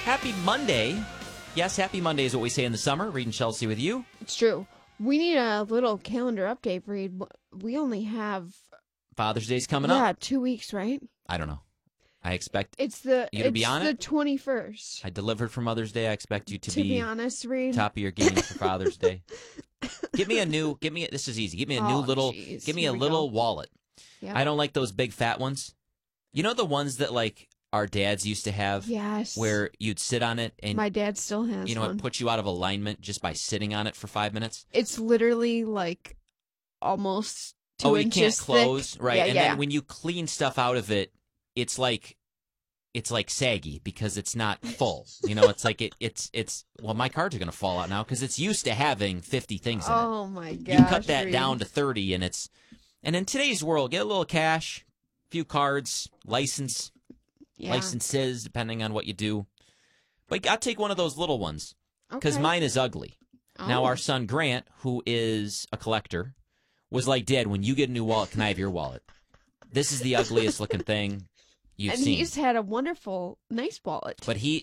Happy Monday. Yes, happy Monday is what we say in the summer. Reed and Chelsea with you. It's true. We need a little calendar update, Reed. We only have Father's Day's coming up. 2 weeks, right? I don't know. I expect It's you to be on the it. 21st. I delivered for Mother's Day. I expect you to be honest, Reed. top of your game for Father's Day. This is easy. Give me a new little, geez. give me Here a we little go. wallet. Yep. I don't like those big fat ones. You know the ones that like our dads used to have? Yes. Where you'd sit on it and My dad still has it one. puts you out of alignment just by sitting on it for 5 minutes. It's literally like almost 2 you inches can't close, thick. right? Yeah, and yeah. then when you clean stuff out of it, it's like saggy because it's not full. It's like well, my cards are going to fall out now because it's used to having 50 things in it. Oh my gosh. You cut that Reed. down to 30 and in today's world, get a little cash, few cards, licenses, depending on what you do. But I'll take one of those little ones because Okay. mine is ugly. Now, Oh. our son Grant, who is a collector, was like, Dad, when you get a new wallet, can I have your wallet? This is the ugliest looking thing you've And seen. he's had a wonderful, nice wallet. But he